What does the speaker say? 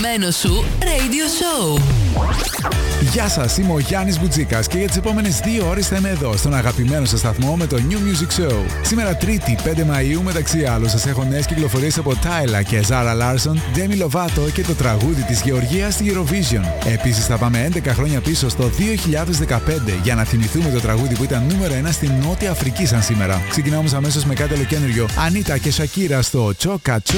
αγαπημένο σου Radio Show. Γεια σας, είμαι ο Γιάννης Μπουτζίκας και για τις επόμενες 2 ώρες θα είμαι εδώ στον αγαπημένο σας σταθμό με το New Music Show. Σήμερα Τρίτη, 5 Μαΐου, μεταξύ άλλων σας έχω νέες κυκλοφορίες από Tyla και Zara Larsson, Demi Lovato και το τραγούδι της Γεωργίας στη Eurovision. Επίσης θα πάμε 11 χρόνια πίσω στο 2015 για να θυμηθούμε το τραγούδι που ήταν νούμερο 1 στην Νότια Αφρική σαν σήμερα. Ξεκινάμε αμέσως με κάτι ολοκένουργιο. Ανίτα και Shakira στο Choca Choca.